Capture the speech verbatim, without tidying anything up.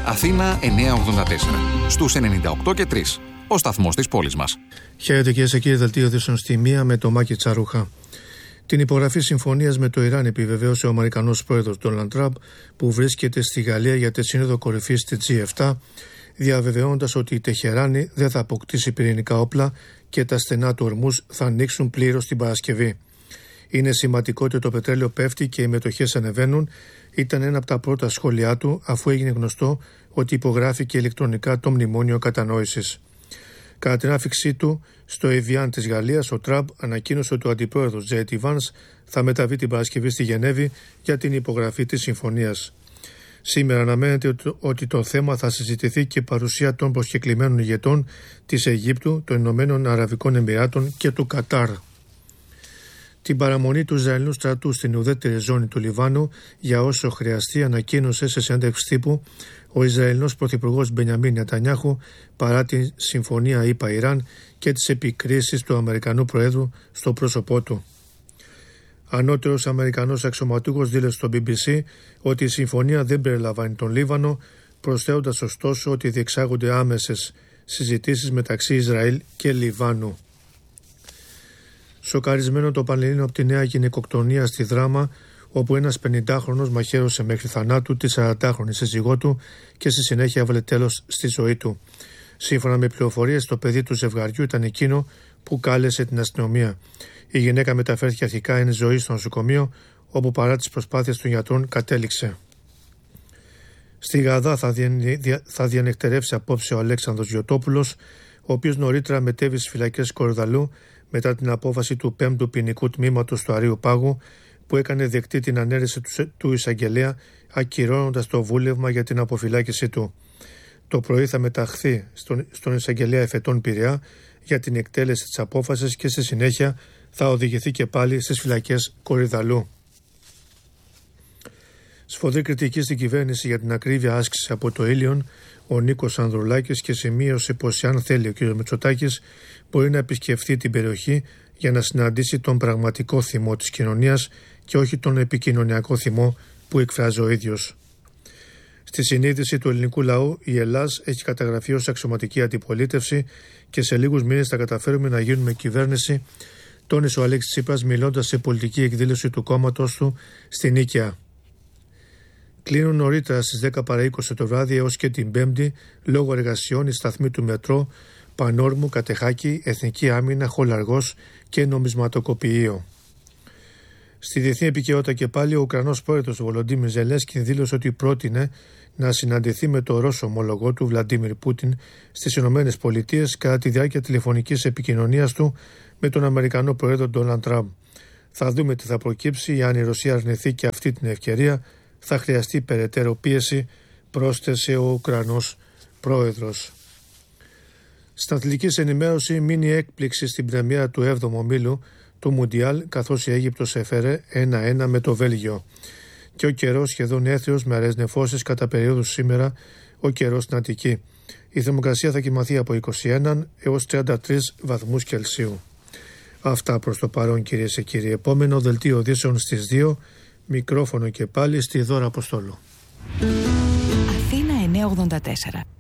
Αθήνα εννιακόσια ογδόντα τέσσερα. Στους ενενήντα οκτώ και τρία. Ο σταθμός της πόλης μας. Χαίρετε κυρίες και κύριοι, δελτίο ειδήσεων στη μία με το Μάκη Τσαρούχα. Την υπογραφή συμφωνίας με το Ιράν επιβεβαίωσε ο Αμερικανός πρόεδρος Ντόναλντ Τραμπ, που βρίσκεται στη Γαλλία για τη σύνοδο κορυφής της τζι επτά, διαβεβαιώντας ότι η Τεχεράνη δεν θα αποκτήσει πυρηνικά όπλα και τα στενά του Ορμούζ θα ανοίξουν πλήρως την Παρασκευή. Είναι σημαντικό ότι το πετρέλαιο πέφτει και οι μετοχές ανεβαίνουν, ήταν ένα από τα πρώτα σχόλιά του, αφού έγινε γνωστό ότι υπογράφηκε ηλεκτρονικά το μνημόνιο κατανόησης. Κατά την άφηξή του στο Εβιάν της Γαλλίας, ο Τραμπ ανακοίνωσε ότι ο αντιπρόεδρος Τζέι ντι Βάνς θα μεταβεί την Παρασκευή στη Γενέβη για την υπογραφή της συμφωνίας. Σήμερα αναμένεται ότι το θέμα θα συζητηθεί και παρουσία των προσκεκλημένων ηγετών της Αιγύπτου, των Ηνωμένων Αραβικών Εμιράτων και του Κατάρ. Την παραμονή του Ισραηλινού στρατού στην ουδέτερη ζώνη του Λιβάνου για όσο χρειαστεί, ανακοίνωσε σε συνέντευξη τύπου ο Ισραηλινός Πρωθυπουργός Μπενιαμίν Νετανιάχου, παρά τη συμφωνία ΗΠΑ-Ιράν και τις επικρίσεις του Αμερικανού Προέδρου στο πρόσωπό του. Ανώτερος Αμερικανός αξιωματούχος δήλωσε στο μπι μπι σι ότι η συμφωνία δεν περιλαμβάνει τον Λίβανο, προσθέτοντας ωστόσο ότι διεξάγονται άμεσες συζητήσεις μεταξύ Ισραήλ και Λιβάνου. Σοκαρισμένο το Πανελλήνιο από τη νέα γυναικοκτονία στη Δράμα, όπου ένας πενηντάχρονος μαχαίρωσε μέχρι θανάτου τη σαραντάχρονη σύζυγό του και στη συνέχεια έβαλε τέλος στη ζωή του. Σύμφωνα με πληροφορίες, το παιδί του ζευγαριού ήταν εκείνο που κάλεσε την αστυνομία. Η γυναίκα μεταφέρθηκε αρχικά εν ζωή στο νοσοκομείο, όπου παρά τις προσπάθειες των γιατρών κατέληξε. Στη Γαδά θα, δια... θα διανεκτερεύσει απόψε ο Αλέξανδρος Γιωτόπουλος, ο οποίος νωρίτερα μετέβη στις φυλακές Κορυδαλού μετά την απόφαση του πέμπτου ποινικού τμήματος του Αρείου Πάγου, που έκανε δεκτή την ανέρεση του, του εισαγγελέα, ακυρώνοντας το βούλευμα για την αποφυλάκησή του. Το πρωί θα μεταχθεί στον, στον εισαγγελέα Εφετών Πειραιά για την εκτέλεση της απόφασης και στη συνέχεια θα οδηγηθεί και πάλι στις φυλακές Κορυδαλού. Σφοδρή κριτική στην κυβέρνηση για την ακρίβεια άσκηση από το Ήλιον ο Νίκος Ανδρουλάκης και σημείωσε πως αν θέλει ο κ. Μητσοτάκης μπορεί να επισκεφθεί την περιοχή για να συναντήσει τον πραγματικό θυμό της κοινωνίας και όχι τον επικοινωνιακό θυμό που εκφράζει ο ίδιος. Στη συνείδηση του ελληνικού λαού, η Ελλάς έχει καταγραφεί ως αξιωματική αντιπολίτευση και σε λίγους μήνες θα καταφέρουμε να γίνουμε κυβέρνηση, τόνισε ο Αλέξης Τσίπρας μιλώντας σε πολιτική εκδήλωση του κόμματος του στην Νίκαια. Κλείνουν νωρίτερα στις δέκα παρά είκοσι το βράδυ έως και την Πέμπτη λόγω εργασιών οι σταθμοί του μετρό Πανόρμου, Κατεχάκη, Εθνική Άμυνα, Χολαργός και Νομισματοκοπηείο. Στη διεθνή επικαιρότητα και πάλι, ο Ουκρανός πρόεδρος Βολοντίμιρ Ζελένσκι δήλωσε ότι πρότεινε να συναντηθεί με τον Ρώσο ομολογό του Βλαντίμιρ Πούτιν στις Ηνωμένες Πολιτείες κατά τη διάρκεια τηλεφωνικής επικοινωνίας του με τον Αμερικανό πρόεδρο Ντόναλντ Τραμπ. Θα δούμε τι θα προκύψει, αν η Ρωσία αρνηθεί και αυτή την ευκαιρία θα χρειαστεί περαιτέρω πίεση, πρόσθεσε ο Ουκρανός πρόεδρος. Στην αθλητική ενημέρωση, μείνει έκπληξη στην πρεμιέρα του έβδομου ομίλου του Μουντιάλ, καθώς η Αίγυπτος έφερε ένα ένα με το Βέλγιο. Και ο καιρός σχεδόν έθριος με αραιές νεφώσεις κατά περίοδους σήμερα, ο καιρός στην Αττική. Η θερμοκρασία θα κυμαθεί από είκοσι ένα έως τριάντα τρεις βαθμούς Κελσίου. Αυτά προς το παρόν, κυρίες και κύριοι. Επόμενο δελτίο ειδήσεων στις δύο. Μικρόφωνο και πάλι στη Δώρα Αποστόλου. Αθήνα εννιακόσια ογδόντα τέσσερα.